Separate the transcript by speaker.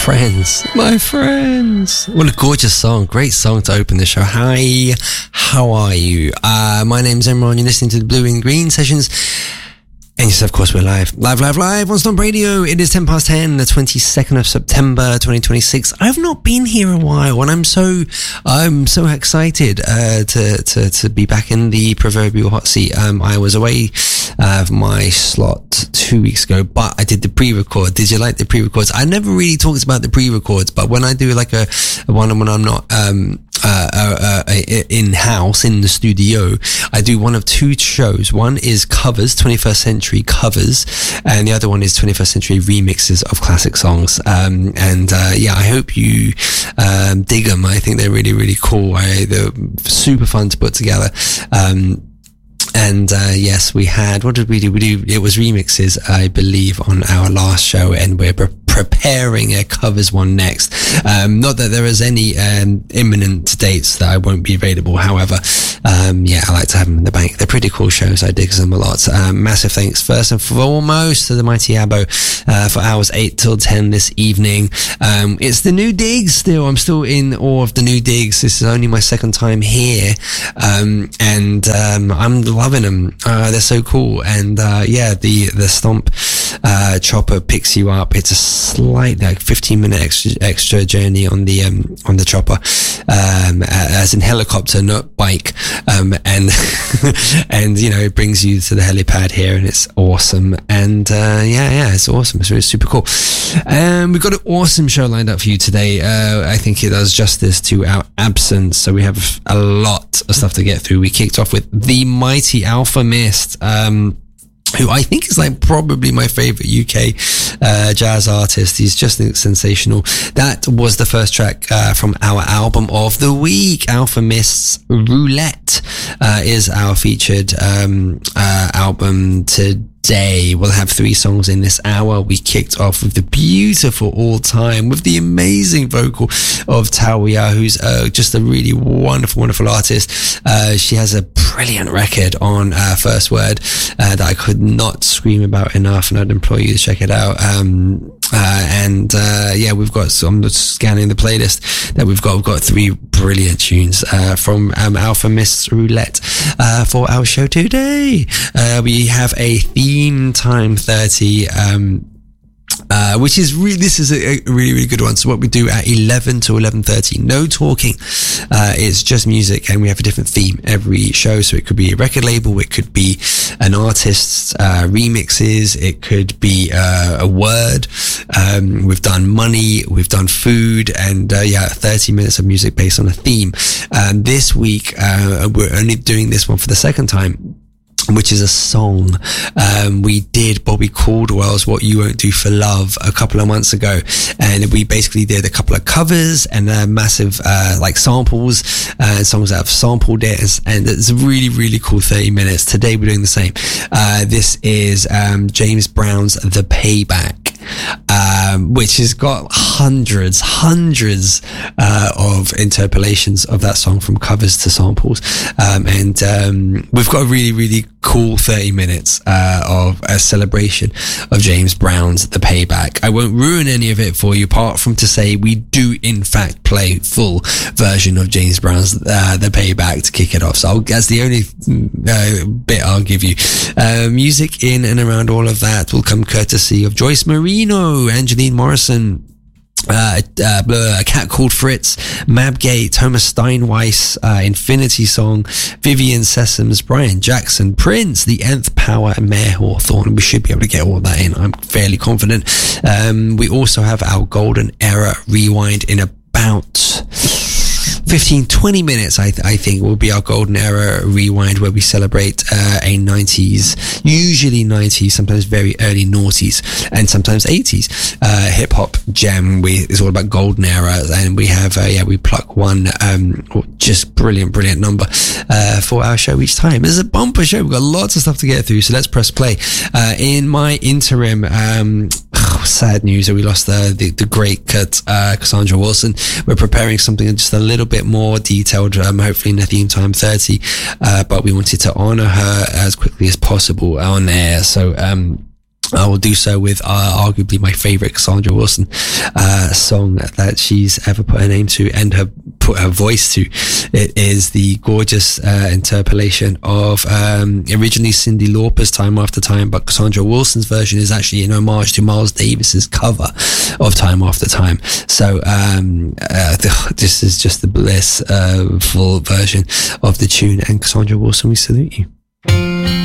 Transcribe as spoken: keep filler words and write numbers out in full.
Speaker 1: friends, my friends. What a gorgeous song. Great song to open the show. Hi, how are you? Uh, my name's Imran. You're listening to the Blue and Green Sessions. And yes, of course, we're live. Live, live, live on Stomp Radio. It is ten past ten, the twenty-second of September, twenty twenty-six. I've not been here a while, and I'm so, I'm so excited, uh, to, to, to be back in the proverbial hot seat. Um, I was away, uh, for my slot two weeks ago, but I did the pre-record. Did you like the pre-records? I never really talked about the pre-records, but when I do like a, a one when I'm not, um, Uh, uh, uh, in-house, in the studio, I do one of two shows. One is covers, twenty-first century covers, and the other one is twenty-first century remixes of classic songs. Um, and, uh, yeah, I hope you, um, dig them. I think they're really, really cool. I, they're super fun to put together. Um, And, uh, yes, we had, what did we do? We do, it was remixes, I believe, on our last show, and we're pre- preparing a covers one next. Um, not that there is any, um, imminent dates that I won't be available. However, um, yeah, I like to have them in the bank. They're pretty cool shows. I dig them a lot. Um, massive thanks first and foremost to the mighty Abo, uh, for hours eight till ten this evening. Um, it's the new digs still. I'm still in awe of the new digs. This is only my second time here. Um, and, um, I'm loving them. Uh, they're so cool. And, uh, yeah, the, the Stomp, uh, chopper picks you up. It's a slight, like fifteen minute extra, extra journey on the, um, on the chopper, um, as in helicopter, not bike. Um, and, and, you know, it brings you to the helipad here, and it's awesome. And, uh, yeah, yeah, it's awesome. It's really super cool. Um, we've got an awesome show lined up for you today. Uh, I think it does justice to our absence. So we have a lot of stuff to get through. We kicked off with the mighty Alfa Mist, um, who I think is like probably my favorite U K uh, jazz artist. He's just sensational. That was the first track uh, from our album of the week. Alfa Mist's Roulette uh, is our featured um, uh, album today. We'll have three songs in this hour. We kicked off with the beautiful All Time, with the amazing vocal of Tawia, who's uh, just a really wonderful, wonderful artist. Uh, she has a brilliant record on uh, First Word uh, that I could not scream about enough, and I'd implore you to check it out. Um, uh, and uh, yeah, we've got, so I'm just scanning the playlist that we've got. We've got three brilliant tunes uh, from um, Alfa Mist's Roulette uh, for our show today. Uh, we have a theme time thirty, um, Uh, which is really, this is a, a really, really good one. So what we do at eleven to eleven thirty, no talking. Uh, it's just music, and we have a different theme every show. So it could be a record label. It could be an artist's, uh, remixes. It could be, uh, a word. Um, we've done money. We've done food, and, uh, yeah, thirty minutes of music based on a theme. Um, this week, uh, we're only doing this one for the second time, which is a song. Um, we did Bobby Caldwell's What You Won't Do for Love a couple of months ago, and we basically did a couple of covers and uh, massive, uh, like samples, uh, songs that have sampled it, and it's a really, really cool thirty minutes. Today we're doing the same. Uh, this is, um, James Brown's The Payback. Um, which has got hundreds, hundreds, uh, of interpolations of that song, from covers to samples. Um, and, um, we've got a really, really cool thirty minutes, uh, of a celebration of James Brown's The Payback. I won't ruin any of it for you, apart from to say we do in fact play full version of James Brown's, uh, The Payback to kick it off. So I'll, that's the only, uh, bit I'll give you. Uh, music in and around all of that will come courtesy of Joyce Marino, Angeline Morrison, Uh, uh, A Cat Called Fritz, Mabgate, Thomas Steinweiss, uh, Infinity Song, Vivian Sessoms, Brian Jackson, Prince, The Nth Power, and Mayor Hawthorne. We should be able to get all that in, I'm fairly confident. Um, we also have our Golden Era Rewind in about fifteen, twenty minutes, I, th- I think, will be our Golden Era Rewind, where we celebrate uh, a nineties, usually nineties, sometimes very early noughties, and sometimes eighties uh, hip-hop gem. We, it's all about Golden Era, and we have, uh, yeah, we pluck one um, just brilliant, brilliant number uh, for our show each time. This is a bumper show. We've got lots of stuff to get through, so let's press play. Uh, in my interim, um, oh, sad news that we lost the, the, the great Kurt, uh, Cassandra Wilson. We're preparing something just a little bit more detailed, um, hopefully in the theme time thirty, uh, but we wanted to honor her as quickly as possible on air. So, um, I will do so with uh, arguably my favorite Cassandra Wilson uh, song that she's ever put her name to and her put her voice to. It is the gorgeous uh, interpolation of um, originally Cyndi Lauper's Time After Time, but Cassandra Wilson's version is actually an homage to Miles Davis's cover of Time After Time. So um, uh, this is just the bliss uh, full version of the tune, and Cassandra Wilson, we salute you.